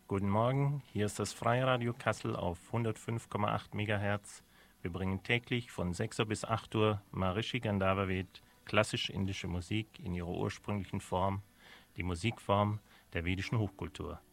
Guten Morgen, hier ist das Freiradio Kassel auf 105,8 MHz. Wir bringen täglich von 6 Uhr bis 8 Uhr Maharishi Gandharva Ved, klassisch-indische Musik in ihrer ursprünglichen Form, die Musikform der vedischen Hochkultur.